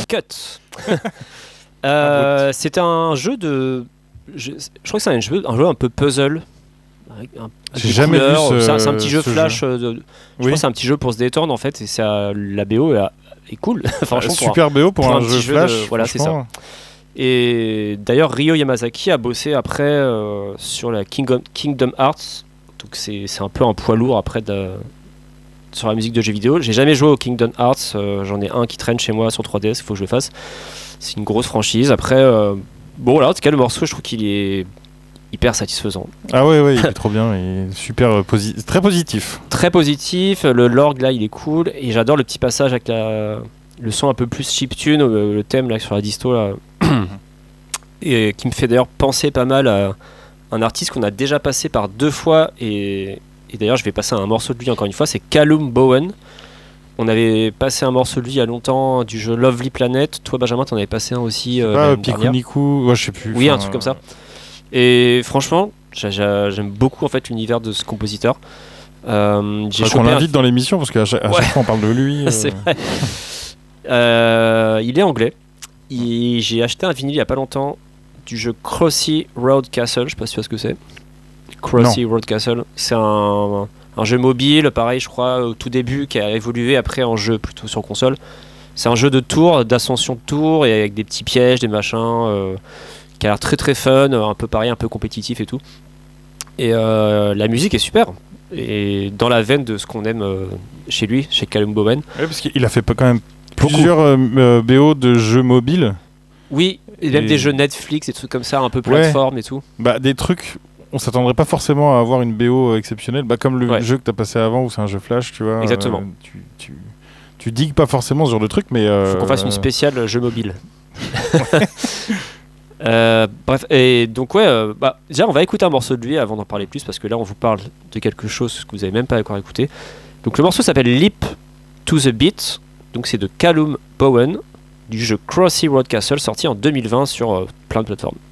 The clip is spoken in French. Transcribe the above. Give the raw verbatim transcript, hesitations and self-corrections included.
Cut. euh, c'est un jeu de. Je, je crois que c'est un jeu, un jeu un peu puzzle. Avec un, avec J'ai jamais couleurs. vu ce, c'est, un, c'est un petit jeu flash. jeu. De, je oui. pense que c'est un petit jeu pour se détendre en fait. Et ça, la B O est, est cool. Franchement, super B O pour, pour un, un jeu flash. De, voilà, c'est ça. Et d'ailleurs, Ryo Yamazaki a bossé après euh, sur la Kingdom, Kingdom Hearts. Donc c'est, c'est un peu un poids lourd après de, sur la musique de jeux vidéo. J'ai jamais joué au Kingdom Hearts. Euh, j'en ai un qui traîne chez moi sur trois D S. Il faut que je le fasse. C'est une grosse franchise. Après, euh, bon voilà, en tout cas, le morceau, je trouve qu'il est hyper satisfaisant. Ah ouais, ouais, il est trop bien. Il est super posi- très positif. Très positif. Le l'orgue là, il est cool. Et j'adore le petit passage avec la, le son un peu plus chiptune, le, le thème là sur la disto là. Et qui me fait d'ailleurs penser pas mal à un artiste qu'on a déjà passé par deux fois et, et d'ailleurs je vais passer un morceau de lui encore une fois, c'est Callum Bowen. On avait passé un morceau de lui il y a longtemps du jeu Lovely Planet. Toi Benjamin t'en avais passé un aussi euh, ah, Pikuniku, ouais, je sais plus. Oui, un truc comme ça. Et franchement j'ai, j'ai, j'aime beaucoup en fait l'univers de ce compositeur. Euh, j'ai on l'invite un... dans l'émission parce qu'à chaque, à ouais. chaque fois on parle de lui. Euh... c'est vrai. euh, il est anglais. Et j'ai acheté un vinyle il y a pas longtemps du jeu Crossy Road Castle, je sais pas si tu vois ce que c'est. Crossy Road Castle, c'est un, un jeu mobile, pareil je crois au tout début, qui a évolué après en jeu plutôt sur console. C'est un jeu de tours, d'ascension de tours, et avec des petits pièges, des machins, euh, qui a l'air très très fun, un peu pareil, un peu compétitif et tout. Et euh, la musique est super, et dans la veine de ce qu'on aime euh, chez lui, chez Callum Bowen. Ouais, parce qu'il a fait quand même plusieurs euh, B O de jeux mobiles. Oui, et même et... des jeux Netflix, des trucs comme ça, un peu plateforme ouais. et tout. Bah, des trucs, on s'attendrait pas forcément à avoir une B O exceptionnelle, bah, comme le ouais. jeu que tu as passé avant où c'est un jeu flash, tu vois. Exactement. Euh, tu, tu, tu digues pas forcément ce genre de truc, mais. Euh, Faut qu'on fasse une spéciale jeu mobile. euh, bref, et donc, ouais, euh, bah, déjà, on va écouter un morceau de lui avant d'en parler plus, parce que là, on vous parle de quelque chose que vous avez même pas encore écouté. Donc, le morceau s'appelle Leap to the Beat, donc c'est de Callum Bowen, du jeu Crossy Road Castle, sorti en deux mille vingt sur euh, plein de plateformes.